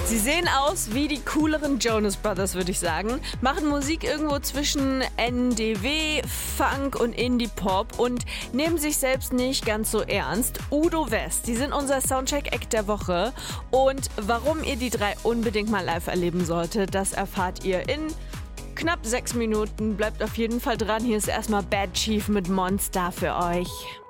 Sie sehen aus wie die cooleren Jonas Brothers, würde ich sagen. Machen Musik irgendwo zwischen NDW, Funk und Indie-Pop und nehmen sich selbst nicht ganz so ernst. Udo West, die sind unser Soundcheck-Act der Woche. Und warum ihr die drei unbedingt mal live erleben solltet, das erfahrt ihr in knapp 6 Minuten. Bleibt auf jeden Fall dran. Hier ist erstmal Bad Chief mit Monster für euch.